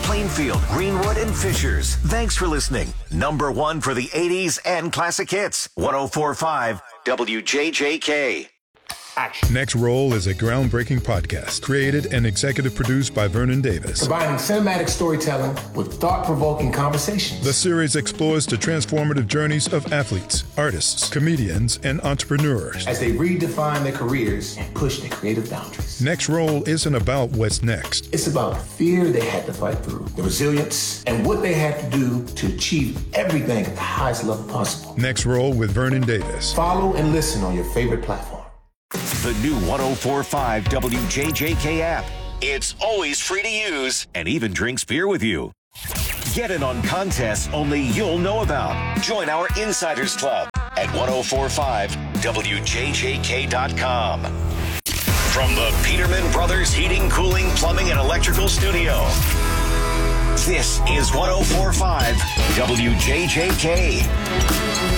Plainfield, Greenwood, and Fishers. Thanks for listening. Number one for the 80s and classic hits. 104.5 WJJK. Next Roll is a groundbreaking podcast created and executive produced by Vernon Davis. Combining cinematic storytelling with thought-provoking conversations. The series explores the transformative journeys of athletes, artists, comedians, and entrepreneurs as they redefine their careers and push their creative boundaries. Next Roll isn't about what's next. It's about the fear they had to fight through, the resilience, and what they had to do to achieve everything at the highest level possible. Next Roll with Vernon Davis. Follow and listen on your favorite platform. The new 104.5 WJJK app. It's always free to use and even drinks beer with you. Get in on contests only you'll know about. Join our Insiders Club at 1045WJJK.com. From the Peterman Brothers Heating, Cooling, Plumbing, and Electrical Studio, this is 104.5 WJJK.